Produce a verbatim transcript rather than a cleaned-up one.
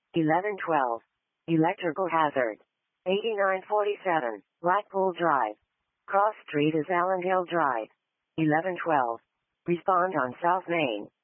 eleven twelve. Electrical hazard. eighty-nine forty-seven. Blackpool Drive. Cross Street is Allen Hill Drive. eleven twelve. Respond on South Main.